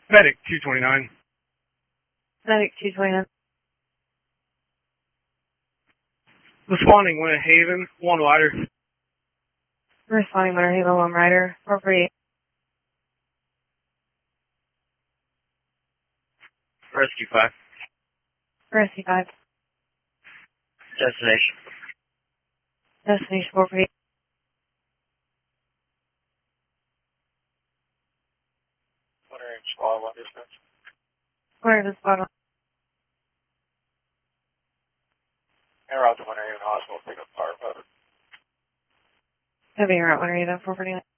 Medic 229. Medic 229. Responding Winter Haven, 1 rider. Responding Winter Haven, 1 rider. 448. Rescue 5. Rescue 5. Destination. Destination 448. Winter Haven Squad, what distance? Winter Haven Squad 1. En route to Winter Haven Hospital, pick up fire. Heavy route Winter Haven 449.